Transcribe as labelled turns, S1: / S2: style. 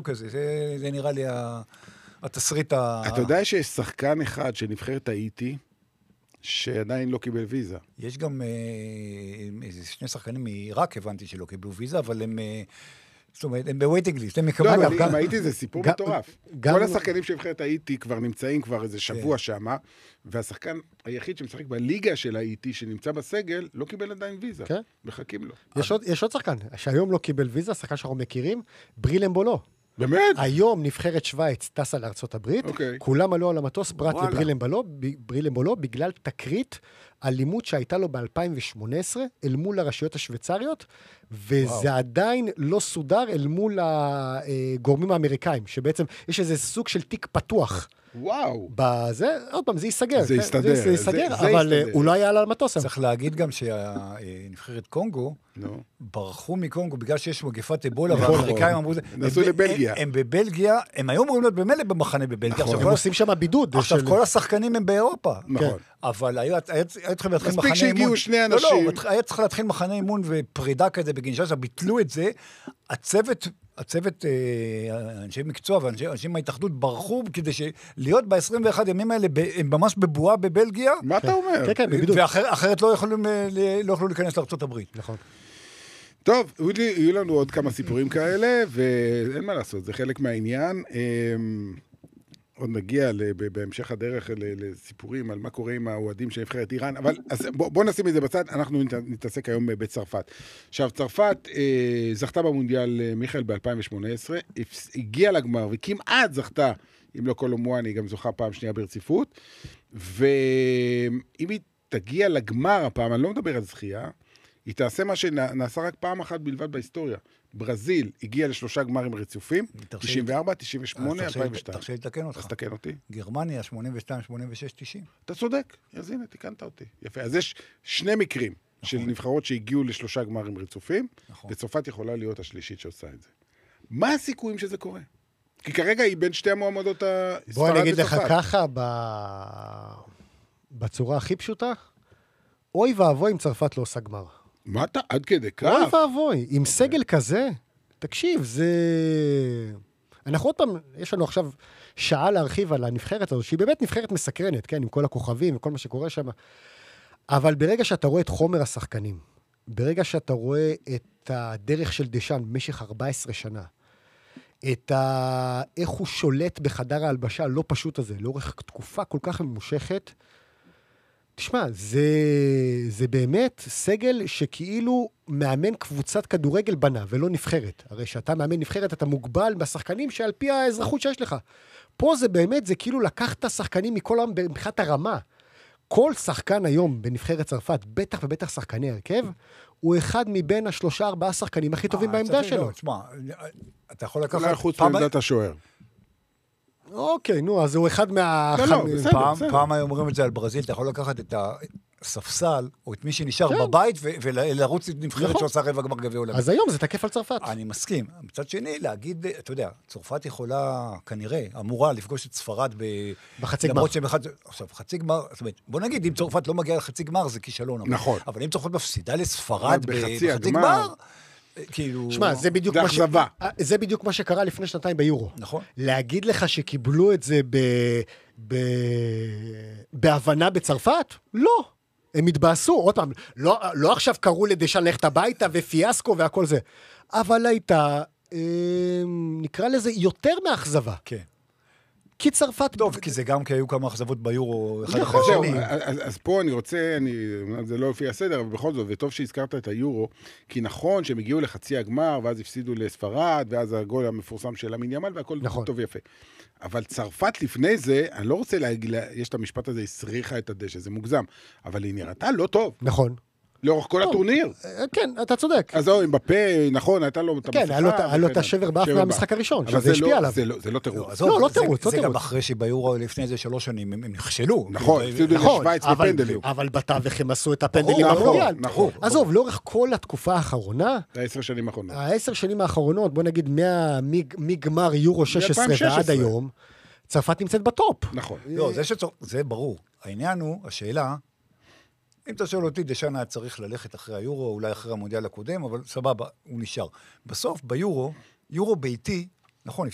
S1: כזה, זה נראה לי התסריט
S2: אתה יודע שיש שחקן אחד של נבחרת האיטי, שעדיין לא קיבל ויזה.
S1: יש גם שני שחקנים מעיראק, הבנתי שלא קיבלו ויזה, אבל הם... זאת אומרת, הם בווייטינג ליסט, הם יקבלו...
S2: לא, אבל גם האיטי זה סיפור מטורף. כל השחקנים של נבחרת האיטי כבר נמצאים כבר איזה שבוע שמה, והשחקן היחיד שמשחק בליגה של האיטי, שנמצא בסגל, לא קיבל עדיין ויזה. מחכים לו.
S3: יש עוד שחקן, שהיום לא קיבל ויזה, שחקן שאנחנו מכירים, ברילם בולו.
S2: באמת?
S3: היום נבחרת שוויץ טסה לארצות הברית, כולם עלו על המטוס פרט לברילם בולו, בגלל תקרית אלימות שהייתה לו ב-2018, אל מול הרשויות השוויצריות, וזה עדיין לא סודר אל מול הגורמים האמריקאים, שבעצם יש איזה סוג של תיק פתוח.
S2: וואו.
S3: בזה, עוד פעם, זה ייסגר.
S2: זה יסתדר.
S3: זה ייסגר, אבל הוא לא היה על המטוס.
S1: צריך להגיד גם שהנבחרת קונגו, ברחו מקונגו, בגלל שיש מגפת אבולה, והאמריקאים אמרו,
S2: נסו לבלגיה.
S1: הם בבלגיה, הם היו אמורים להיות במילא במחנה בבלגיה.
S3: הם עושים שם בידוד.
S1: עכשיו, כל השחקנים הם באירופה.
S2: נכון.
S1: אבל היה צריכים להתחיל מחנה אימון.
S2: מספיק שהגיעו שני אנשים.
S1: לא, היה צריך להתחיל מחנה אימון ופרידה כזה בגינשאסה, ביטלו את זה. הצוות, אנשי מקצוע ואנשים מההתאחדות ברחו, כדי להיות ב-21 ימים האלה, הם ממש בבועה בבלגיה.
S2: מה אתה אומר?
S3: כן, בבידוד.
S1: ואחרת לא יכולו להיכנס לארצות הברית.
S3: נכון.
S2: טוב, יהיו לנו עוד כמה סיפורים כאלה, ואין מה לעשות, זה חלק מהעניין. עוד נגיע בהמשך הדרך לסיפורים על מה קורה עם האוהדים של נבחרת איראן, אבל בוא נשים את זה בצד, אנחנו נתעסק היום בצרפת. עכשיו, צרפת זכתה במונדיאל מיכאל ב-2018, הגיעה לגמר וכמעט זכתה, אם לא קולומואני, גם זוכה פעם שנייה ברציפות, ואם היא תגיע לגמר הפעם, אני לא מדבר על זכייה, היא תעשה מה שנעשה רק פעם אחת בלבד בהיסטוריה. ברזיל הגיעה ל3 גמרים רצופים, 94, 98, 2002.
S1: תרשה לתקן אותך.
S2: אז תקן אותי.
S1: גרמניה, 82, 86, 90.
S2: אתה צודק. אז הנה, תיקנת אותי. יפה. אז יש שני מקרים של נבחרות שהגיעו ל3 גמרים רצופים, וצרפת יכולה להיות השלישית שעושה את זה. מה הסיכויים שזה קורה? כי כרגע היא בין שתי המועמדות הספרד וצרפת.
S3: בוא נגיד לך ככה, בצורה הכי פשוטה, אוי ואבוי אם צרפת לא עושה גמר.
S2: מה אתה? עד כדי כך?
S3: אוי ואבוי, עם סגל כזה, תקשיב, זה... אנחנו עוד פעם, יש לנו עכשיו שעה להרחיב על הנבחרת הזו, שהיא באמת נבחרת מסקרנת, כן, עם כל הכוכבים וכל מה שקורה שם, אבל ברגע שאתה רואה את חומר השחקנים, ברגע שאתה רואה את הדרך של דשאן במשך 14 שנה, איך הוא שולט בחדר ההלבשה הלא פשוט הזה, לאורך תקופה כל כך ממושכת, תשמע, זה באמת סגל שכאילו מאמן קבוצת כדורגל בנה, ולא נבחרת. הרי שאתה מאמן נבחרת, אתה מוגבל בשחקנים שעל פי האזרחות שיש לך. פה זה באמת, זה כאילו לקחת שחקנים מכל העם מבחינת הרמה. כל שחקן היום בנבחרת צרפת, בטח ובטח שחקני הרכב, הוא אחד מבין 3-4 שחקנים הכי טובים בעמדה שלו.
S1: תשמע, אתה יכול לקחת...
S2: אולי חוץ מעמדת השוער.
S3: אוקיי, נו, אז הוא אחד
S1: פעם היו אומרים את זה על ברזיל, אתה יכול לקחת את הספסל, או את מי שנשאר בבית, ולרוץ נבחרת שעושה רבע גמר גביע עולמי.
S3: אז היום זה תקף על צרפת.
S1: אני מסכים. מצד שני, להגיד, אתה יודע, צרפת יכולה, כנראה, אמורה לפגוש את ספרד
S3: בחצי גמר.
S1: עכשיו, חצי גמר, זאת אומרת, בוא נגיד, אם צרפת לא מגיעה לחצי גמר, זה כישלון.
S2: נכון.
S1: אבל אם צרפת מפסידה לספרד בחצי גמר, כאילו...
S3: שמה, זה בדיוק מה שקרה לפני שנתיים ביורו.
S1: נכון.
S3: להגיד לך שקיבלו את זה בהבנה בצרפת? לא. הם התבאסו, עוד פעם, לא עכשיו קראו לדשאן ללכת הביתה ופיאסקו והכל זה. אבל הייתה, נקרא לזה, יותר מאכזבה.
S1: כן.
S3: כי צרפת...
S1: טוב, כי זה גם כי היו כמה אכזבות ביורו אחד
S3: נכון.
S1: אחרי השני.
S2: אז פה אני רוצה, זה לא לפי הסדר, אבל בכל זאת, וטוב שהזכרת את היורו, כי נכון שהם הגיעו לחצי הגמר, ואז הפסידו לספרד, ואז הגול המפורסם של אמין ימל, והכל טוב ויפה. אבל צרפת לפני זה, אני לא רוצה להגיד, יש את המשפט הזה, הסריחה את הדשא, זה מוגזם, אבל היא נראתה לא טוב.
S3: נכון.
S2: לאורך כל הטורניר.
S3: כן, אתה צודק.
S2: אז זהו, עם בפה, נכון, הייתה לו את המסכה.
S3: כן, היה לו את השבר באף מהמשחק הראשון, שזה השפיע עליו.
S2: זה לא תירוץ.
S3: לא תירוץ.
S1: זה גם אחרי שביורו לפני איזה 3 שנים, הם נכשלו.
S2: נכון, הפסידו לשוויץ בפנדלים.
S3: אבל בתווך הם עשו את הפנדלים במונדיאל.
S2: נכון.
S3: עזוב, לאורך כל התקופה האחרונה,
S2: 10 שנים האחרונות.
S3: 10 שנים האחרונות, בוא נגיד, מגמר יורו 16 ועד היום, צרפת נמצאת בטופ.
S2: נכון.
S1: לא, זה ברור. העניין הוא, השאלה, אם אתה שואל אותי, דשאן היה צריך ללכת אחרי היורו, אולי אחרי המונדיאל הקודם, אבל סבבה, הוא נשאר. בסוף, ביורו, יורו ביתי, נכון,